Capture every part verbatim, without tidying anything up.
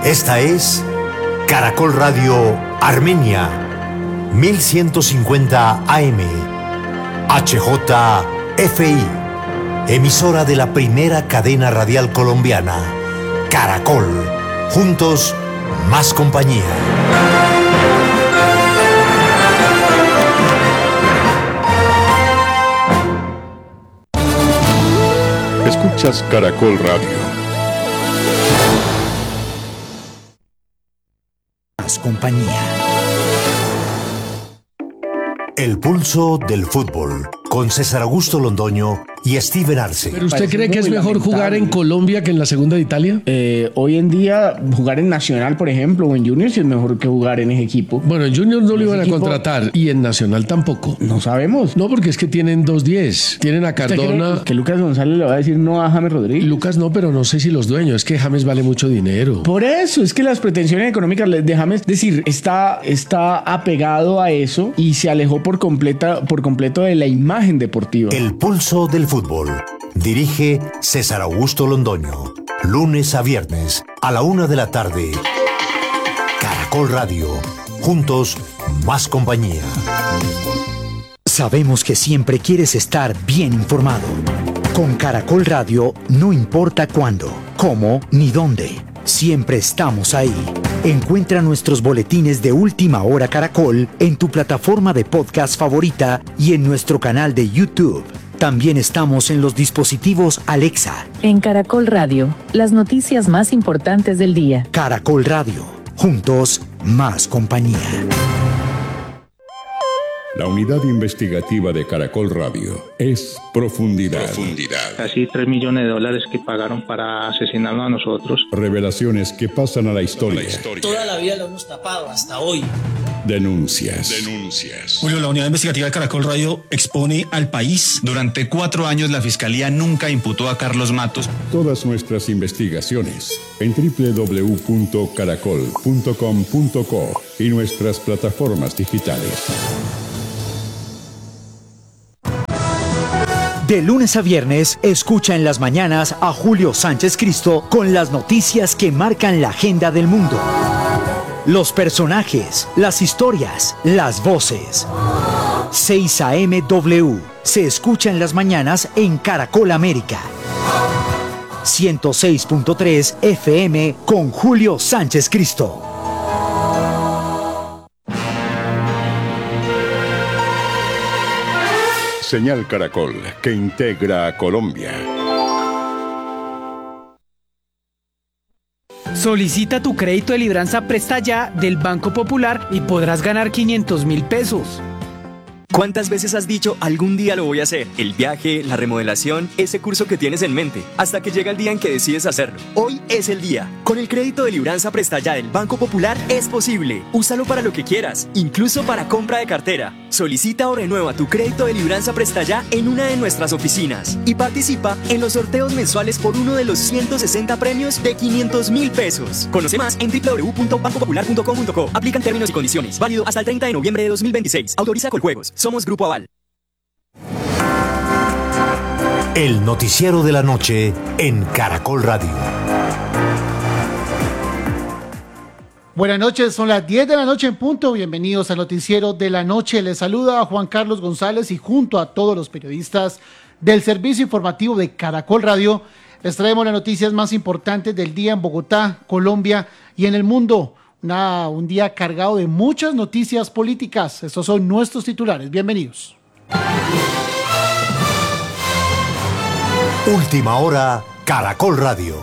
Esta es Caracol Radio Armenia, mil ciento cincuenta A M, H J F I, emisora de la primera cadena radial colombiana, Caracol. Juntos, más compañía. Escuchas Caracol Radio. Más compañía. El pulso del fútbol, con César Augusto Londoño y Steven Arce. ¿Pero usted cree que es mejor jugar en Colombia que en la segunda de Italia? Eh, hoy en día, jugar en Nacional, por ejemplo, o en Junior, sí es mejor que jugar en ese equipo. Bueno, en Junior no lo iban a equipo... contratar y en Nacional tampoco. No sabemos. No, porque es que tienen dos diez. Tienen a Cardona. Que Lucas González le va a decir no a James Rodríguez. Lucas no, pero no sé si los dueños. Es que James vale mucho dinero. Por eso, es que las pretensiones económicas de James, es decir, está, está apegado a eso y se alejó por, completa, por completo de la imagen deportiva. El pulso del fútbol. Dirige César Augusto Londoño. Lunes a viernes a la una de la tarde. Caracol Radio. Juntos, más compañía. Sabemos que siempre quieres estar bien informado. Con Caracol Radio, no importa cuándo, cómo ni dónde. Siempre estamos ahí. Encuentra nuestros boletines de Última Hora Caracol en tu plataforma de podcast favorita y en nuestro canal de YouTube. También estamos en los dispositivos Alexa. En Caracol Radio, las noticias más importantes del día. Caracol Radio. Juntos, más compañía. La unidad investigativa de Caracol Radio es Profundidad. Profundidad. Casi tres millones de dólares que pagaron para asesinarnos a nosotros. Revelaciones que pasan a la historia. La historia. Toda la vida lo hemos tapado hasta hoy. Denuncias. Denuncias. Julio, la unidad investigativa de Caracol Radio expone al país. Durante cuatro años la Fiscalía nunca imputó a Carlos Matos. Todas nuestras investigaciones en doble u doble u doble u punto caracol punto com punto co y nuestras plataformas digitales. De lunes a viernes, escucha en las mañanas a Julio Sánchez Cristo con las noticias que marcan la agenda del mundo. Los personajes, las historias, las voces. seis A M W se escucha en las mañanas en Caracol América. ciento seis punto tres F M con Julio Sánchez Cristo. Señal Caracol, que integra a Colombia. Solicita tu crédito de libranza Presta Ya del Banco Popular y podrás ganar quinientos mil pesos. ¿Cuántas veces has dicho algún día lo voy a hacer? El viaje, la remodelación, ese curso que tienes en mente, hasta que llega el día en que decides hacerlo. Hoy es el día. Con el crédito de libranza Presta Ya del Banco Popular es posible. Úsalo para lo que quieras, incluso para compra de cartera. Solicita o renueva tu crédito de libranza Presta Ya en una de nuestras oficinas y participa en los sorteos mensuales por uno de los ciento sesenta premios de quinientos mil pesos. Conoce más en doble u doble u doble u punto banco popular punto com punto co. Aplican términos y condiciones. Válido hasta el treinta de noviembre de dos mil veintiséis. Autoriza Coljuegos. Somos Grupo Aval. El noticiero de la noche en Caracol Radio. Buenas noches, son las diez de la noche en punto. Bienvenidos al noticiero de la noche. Les saluda a Juan Carlos González y junto a todos los periodistas del servicio informativo de Caracol Radio les traemos las noticias más importantes del día en Bogotá, Colombia y en el mundo. Una, un día cargado de muchas noticias políticas. Estos son nuestros titulares. Bienvenidos. Última hora, Caracol Radio.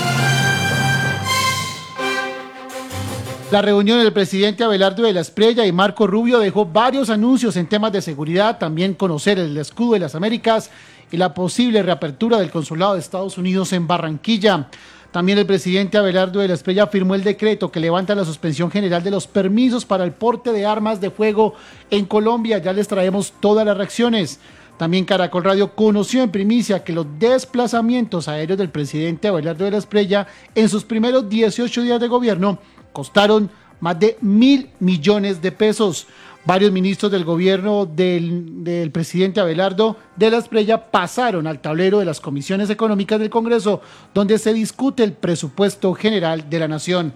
La reunión del presidente Abelardo de la Espriella y Marco Rubio dejó varios anuncios en temas de seguridad, también conocer el escudo de las Américas y la posible reapertura del consulado de Estados Unidos en Barranquilla. También el presidente Abelardo de la Espriella firmó el decreto que levanta la suspensión general de los permisos para el porte de armas de fuego en Colombia. Ya les traemos todas las reacciones. También Caracol Radio conoció en primicia que los desplazamientos aéreos del presidente Abelardo de la Espriella en sus primeros dieciocho días de gobierno costaron más de mil millones de pesos. Varios ministros del gobierno del, del presidente Abelardo de la Espriella pasaron al tablero de las comisiones económicas del Congreso, donde se discute el presupuesto general de la nación.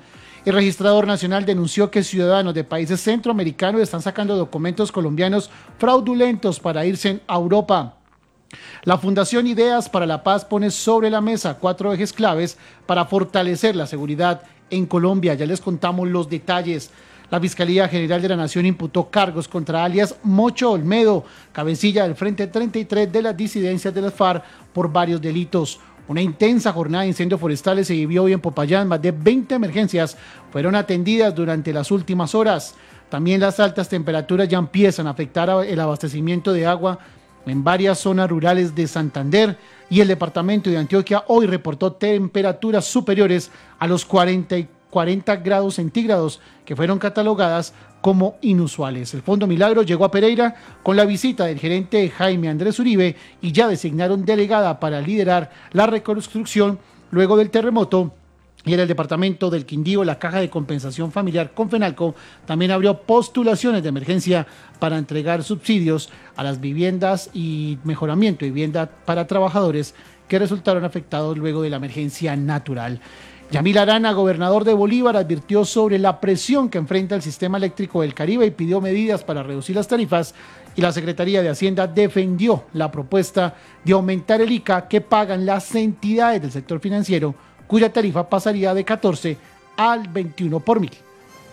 El registrador nacional denunció que ciudadanos de países centroamericanos están sacando documentos colombianos fraudulentos para irse a Europa. La Fundación Ideas para la Paz pone sobre la mesa cuatro ejes claves para fortalecer la seguridad en Colombia. Ya les contamos los detalles. La Fiscalía General de la Nación imputó cargos contra alias Mocho Olmedo, cabecilla del Frente treinta y tres de las disidencias de las FARC, por varios delitos. Una intensa jornada de incendios forestales se vivió hoy en Popayán. Más de veinte emergencias fueron atendidas durante las últimas horas. También las altas temperaturas ya empiezan a afectar el abastecimiento de agua en varias zonas rurales de Santander, y el departamento de Antioquia hoy reportó temperaturas superiores a los cuarenta, cuarenta grados centígrados, que fueron catalogadas como inusuales. El Fondo Milagro llegó a Pereira con la visita del gerente Jaime Andrés Uribe y ya designaron delegada para liderar la reconstrucción luego del terremoto. Y en el departamento del Quindío, la Caja de Compensación Familiar Confenalco también abrió postulaciones de emergencia para entregar subsidios a las viviendas y mejoramiento de vivienda para trabajadores que resultaron afectados luego de la emergencia natural. Yamil Arana, gobernador de Bolívar, advirtió sobre la presión que enfrenta el sistema eléctrico del Caribe y pidió medidas para reducir las tarifas. Y la Secretaría de Hacienda defendió la propuesta de aumentar el I C A que pagan las entidades del sector financiero, cuya tarifa pasaría de catorce al veintiuno por mil.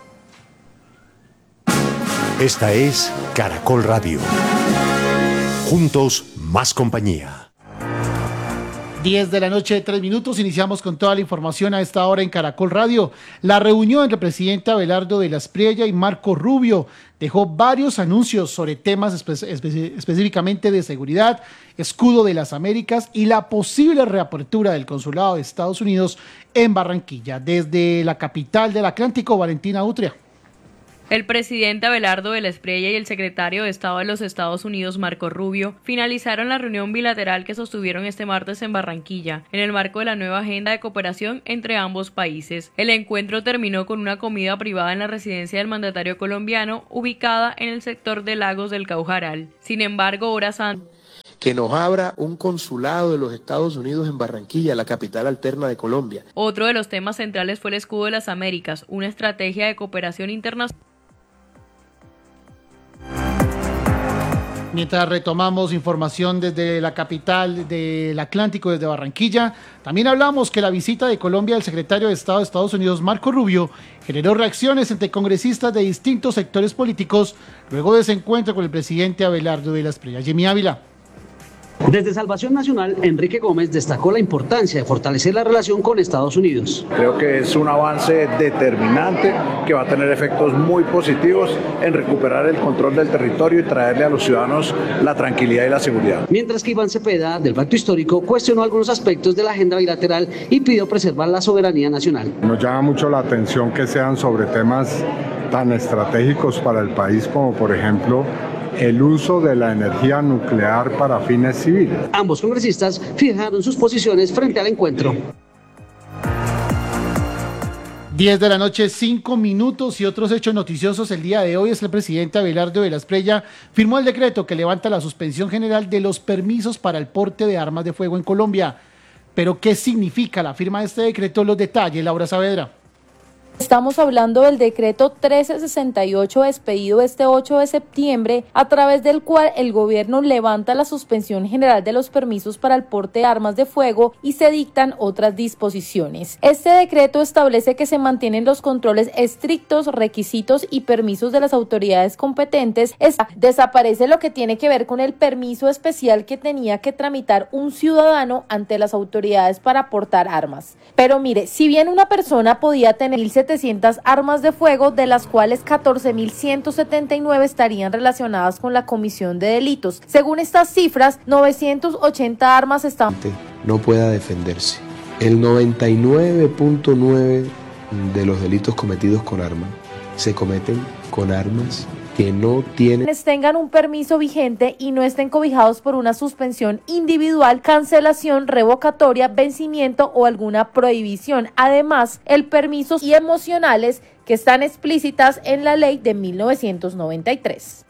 Esta es Caracol Radio. Juntos, más compañía. diez de la noche, tres minutos. Iniciamos con toda la información a esta hora en Caracol Radio. La reunión entre el presidente Abelardo de la Espriella y Marco Rubio dejó varios anuncios sobre temas espe- espe- específicamente de seguridad, escudo de las Américas y la posible reapertura del consulado de Estados Unidos en Barranquilla. Desde la capital del Atlántico, Valentina Utria. El presidente Abelardo de la Espriella y el secretario de Estado de los Estados Unidos, Marco Rubio, finalizaron la reunión bilateral que sostuvieron este martes en Barranquilla, en el marco de la nueva agenda de cooperación entre ambos países. El encuentro terminó con una comida privada en la residencia del mandatario colombiano, ubicada en el sector de Lagos del Caujaral. Sin embargo, horas antes que nos abra un consulado de los Estados Unidos en Barranquilla, la capital alterna de Colombia. Otro de los temas centrales fue el escudo de las Américas, una estrategia de cooperación internacional. Mientras retomamos información desde la capital del Atlántico, desde Barranquilla, también hablamos que la visita de Colombia del secretario de Estado de Estados Unidos, Marco Rubio, generó reacciones entre congresistas de distintos sectores políticos luego de ese encuentro con el presidente Abelardo de la Espriella. Jimmy Ávila. Desde Salvación Nacional, Enrique Gómez destacó la importancia de fortalecer la relación con Estados Unidos. Creo que es un avance determinante que va a tener efectos muy positivos en recuperar el control del territorio y traerle a los ciudadanos la tranquilidad y la seguridad. Mientras que Iván Cepeda, del Pacto Histórico, cuestionó algunos aspectos de la agenda bilateral y pidió preservar la soberanía nacional. Nos llama mucho la atención que sean sobre temas tan estratégicos para el país como, por ejemplo, el uso de la energía nuclear para fines civiles. Ambos congresistas fijaron sus posiciones frente al encuentro. diez de la noche, cinco minutos, y otros hechos noticiosos el día de hoy es el presidente Abelardo de la Espriella firmó el decreto que levanta la suspensión general de los permisos para el porte de armas de fuego en Colombia. Pero, ¿qué significa la firma de este decreto? Los detalles, Laura Saavedra. Estamos hablando del decreto trece sesenta y ocho expedido este ocho de septiembre, a través del cual el gobierno levanta la suspensión general de los permisos para el porte de armas de fuego y se dictan otras disposiciones. Este decreto establece que se mantienen los controles estrictos, requisitos y permisos de las autoridades competentes. Esta desaparece lo que tiene que ver con el permiso especial que tenía que tramitar un ciudadano ante las autoridades para portar armas. Pero mire, si bien una persona podía tener mil setecientas armas de fuego, de las cuales catorce mil ciento setenta y nueve estarían relacionadas con la comisión de delitos. Según estas cifras, novecientas ochenta armas están... No pueda defenderse. El noventa y nueve punto nueve de los delitos cometidos con armas se cometen con armas que no tienen... tengan un permiso vigente y no estén cobijados por una suspensión individual, cancelación, revocatoria, vencimiento o alguna prohibición. Además, el permiso y emocionales que están explícitas en la ley de mil novecientos noventa y tres.